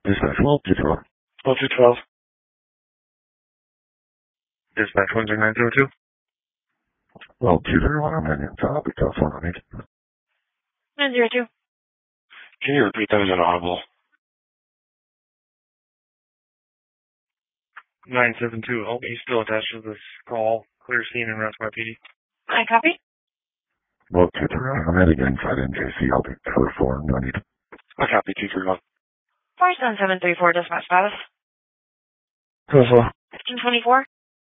Dispatch 12, 212. 1212. Dispatch 10902. 201, I'm heading inside. California, 902. Can you repeat that as inaudible? 972. Oh, he's still attached to this call. Clear scene and rest by PD. I copy. 231, I'm heading inside NJC. I'll be code 490. I copy 231. 47734, dispatch status. Code 4. 1024.